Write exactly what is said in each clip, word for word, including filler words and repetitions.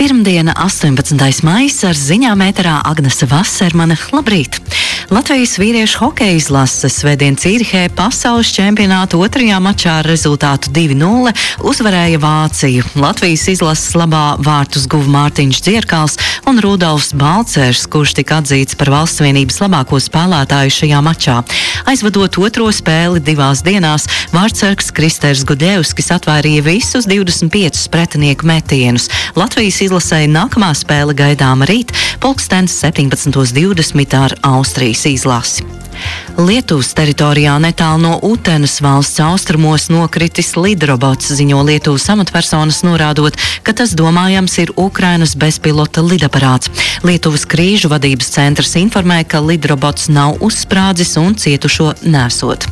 Pirmdiena, astoņpadsmitais maijs, ar ziņām ēterā Agnese Vasermane. Labrīt! Latvijas vīriešu hokeja izlase svētdien Cīrihē pasaules čempionāta otrajā mačā ar rezultātu divi nulle uzvarēja Vāciju. Latvijas izlases labā vārtus guva Mārtiņš Dzierkals un Rudolfs Balcers, kurš tika atzīts par Valsts vienības labāko spēlētāju šajā mačā. Aizvadot otro spēli divās dienās, vārtsargs Kristers Guļevskis atvairīja visus divdesmit piecus pretinieku metienus. Latvijas izlasēja nākamā spēle gaidāma rīt, pulkstens septiņpadsmit divdesmit ar Austrijas izlasi. Lietuvas teritorijā netālu no Utenas valsts austrumos nokritis lidrobots, ziņo Lietuvas amatpersonas, norādot, ka tas domājams ir Ukrainas bezpilota lidaparāts. Lietuvas krīžu vadības centrs informē, ka lidrobots nav uzsprādzis un cietušo nesot.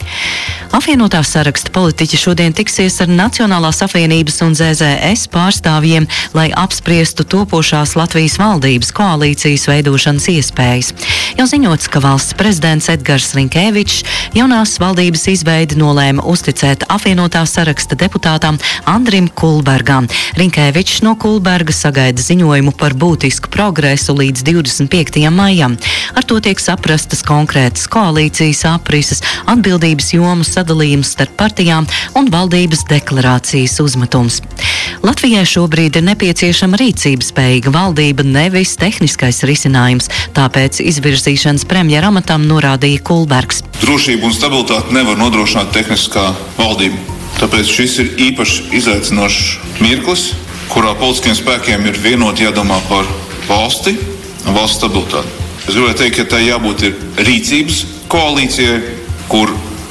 Apvienotā saraksta politiķi šodien tiksies ar Nacionālās apvienības un Z Z S pārstāvjiem, lai apspriestu topošās Latvijas valdības koalīcijas veidošanas iespējas. Jau ziņots, ka valsts prezidents Edgars Rinkēvičs jaunās valdības izveidi nolēma uzticēt apvienotā saraksta deputātam Andrim Kulbergam. Rinkēvičs no Kulberga sagaida ziņojumu par būtisku progresu līdz divdesmit piektajam maijam. Ar to tiek saprastas konkrētas koalīcijas aprises, atbildības jomu sadalījums starp partijām un valdības deklarācijas uzmetums. Latvijai šobrīd ir nepieciešama rīcības spējīga valdība, nevis tehniskais risinājums, tāpēc izvirzīšanas premjera amatam norādīja Kulbergs. Drošību un stabilitāti nevar nodrošināt tehniskā valdība. Tāpēc šis ir īpaši izaicinošs mirklis, kurā politiskiem spēkiem ir vienoti jādomā par valsti un valsts stabilitāti. Es gribētu teikt, ka tai jābūt ir rīcības koalīcijai, kur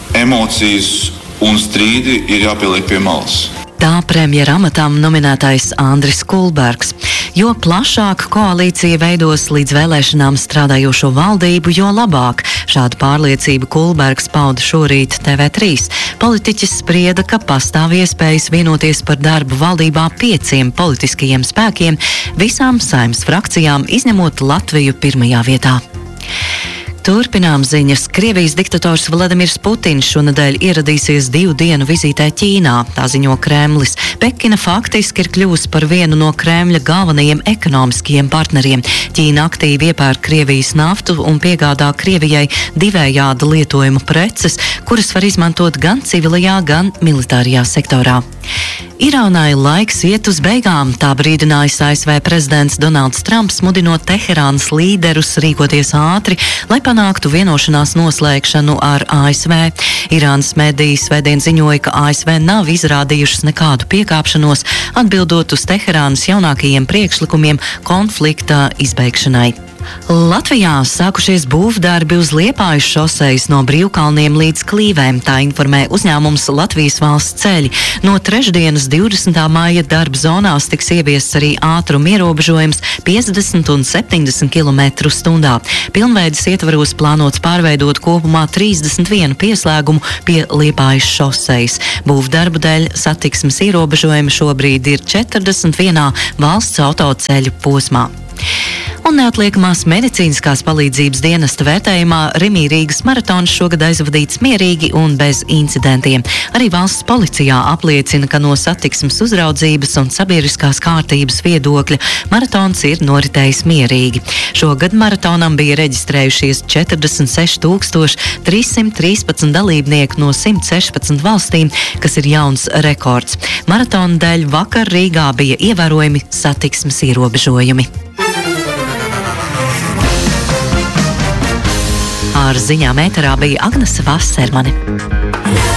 emocijas un strīdi ir jāpieliek pie malas. Tā premjera amatam nominētais Andris Kulbergs. Jo plašāk koalīcija veidos līdz vēlēšanām strādājošo valdību, jo labāk. Šādu pārliecību Kulbergs pauda šorīt T V trīs. Politiķis sprieda, ka pastāv iespējas vienoties par darbu valdībā pieciem politiskajiem spēkiem, visām Saeimas frakcijām, izņemot Latviju pirmajā vietā. Turpinām ziņas. Krievijas diktators Vladimirs Putins šonedēļ ieradīsies divu dienu vizītē Ķīnā, tā ziņo Kremlis. Pekina faktiski ir kļuvusi par vienu no Kremļa galvenajiem ekonomiskajiem partneriem. Ķīna aktīvi iepērk Krievijas naftu un piegādā Krievijai divējāda lietojuma preces, kuras var izmantot gan civilajā, gan militārajā sektorā. Irānai laiks iet uz beigām, tā brīdinājis A S V prezidents Donalds Trumps, mudinot Teherānas līderus rīkoties ātri, lai panāktu vienošanās noslēgšanu ar A S V. Irānas mediji svētdien ziņoja, ka A S V nav izrādījušas nekādu piekāpšanos, atbildot uz Teherānas jaunākajiem priekšlikumiem konflikta izbeigšanai. Latvijā sākušies būvdarbi uz Liepājas šosejas no Brīvkalniem līdz Klīvēm, tā informē uzņēmums Latvijas valsts ceļi. No trešdienas divdesmitā maija darba zonās tiks ieviests arī ātruma ierobežojums piecdesmit un septiņdesmit kilometru stundā. Pilnveides ietvaros plānots pārveidot kopumā trīsdesmit vienu pieslēgumu pie Liepājas šosejas. Būvdarbu dēļ satiksmes ierobežojumi šobrīd ir četrdesmit vienā valsts autoceļu posmā. Un neatliekamās medicīniskās palīdzības dienesta vērtējumā Rimī Rīgas maratons šogad aizvadīts mierīgi un bez incidentiem. Arī valsts policijā apliecina, ka no satiksmes uzraudzības un sabiedriskās kārtības viedokļa maratons ir noritējis mierīgi. Šogad maratonam bija reģistrējušies četrdesmit seši tūkstoši trīs simt trīspadsmit dalībnieku no simt sešpadsmit valstīm, kas ir jauns rekords. Maratona dēļ vakar Rīgā bija ievērojami satiksmes ierobežojumi. Ar ziņām ēterā bija Agnese Vasermane.